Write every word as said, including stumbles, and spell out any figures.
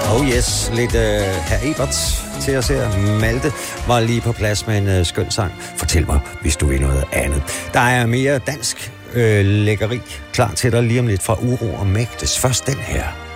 Oh yes, lidt uh, herr Ebert til os her. Malte var lige på plads med en uh, skøn sang. Fortæl mig, hvis du vil noget andet. Der er mere dansk uh, lækkeri klar til dig lige om lidt fra Uro og Magdes. Først den her.